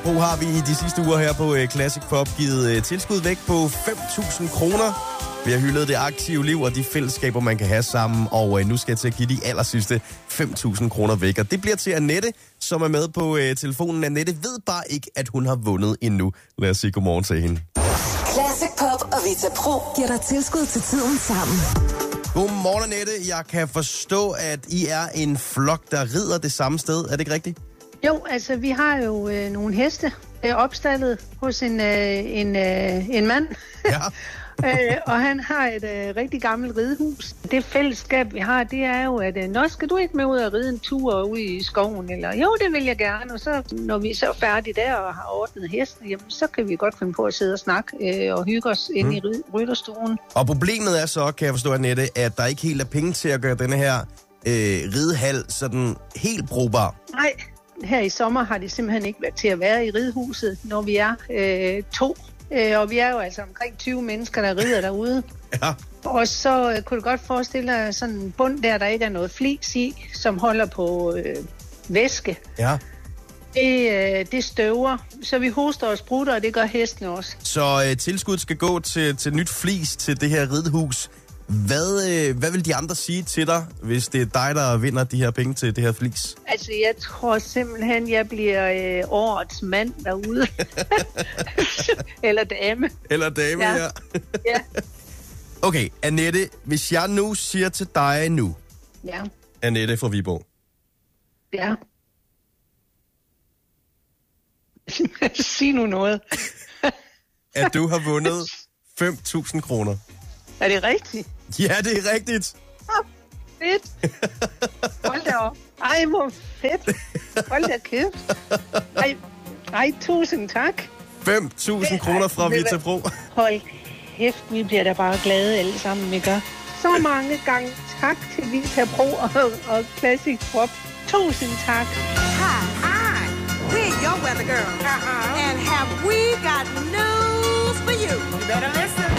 Pro har vi i de sidste uger her på Classic Pop givet tilskud væk på 5.000 kroner. Vi har hyldet det aktive liv og de fællesskaber, man kan have sammen, og nu skal jeg til at give de allersidste 5.000 kroner væk. Og det bliver til Annette, som er med på telefonen. Annette ved bare ikke, at hun har vundet endnu. Lad os sige godmorgen til hende. Classic Pop og Vita Pro giver dig tilskud til tiden sammen. Godmorgen, Annette. Jeg kan forstå, at I er en flok, der rider det samme sted. Er det ikke rigtigt? Jo, altså vi har jo nogle heste opstallet hos en mand. Ja. Og han har et rigtig gammelt ridehus. Det fællesskab, vi har, det er jo, at nå, skal du ikke med ud og ride en tur ude i skoven? Eller jo, det vil jeg gerne. Og så, når vi er så færdige der og har ordnet hesten, jamen, så kan vi godt finde på at sidde og snakke og hygge os inde i rytterstuen. Og problemet er så, kan jeg forstå, Annette, at der ikke helt er penge til at gøre denne her ridehal sådan helt brugbar. Nej, her i sommer har det simpelthen ikke været til at være i ridehuset, når vi er 2. Og vi er jo altså omkring 20 mennesker, der rider derude. Ja. Og så kunne du godt forestille dig sådan en bund der ikke er noget flis i, som holder på væske. Ja. Det støver, så vi hoster og sprutter, og det gør hestene også. Så tilskud skal gå til nyt flis til det her ridehus. Hvad vil de andre sige til dig, hvis det er dig, der vinder de her penge til det her flis? Altså, jeg tror simpelthen, jeg bliver årets mand derude. Eller dame. Eller dame, ja. Ja. Okay, Annette, hvis jeg nu siger til dig nu, ja. Annette fra Viborg. Ja. Sig nu noget. At du har vundet 5.000 kroner. Er det rigtigt? Ja, det er rigtigt. Fedt. Hold da op. Ej, hvor fedt. Hold da kæft. Ej, tusind tak. 5.000 kroner fra Vita Pro. Hold kæft, vi bliver da bare glade alle sammen, vi gør. Så mange gange tak til Vita Pro og Classic Pop. Tusind tak. Hi, we're your weather girl. And have we got news for you? You better listen.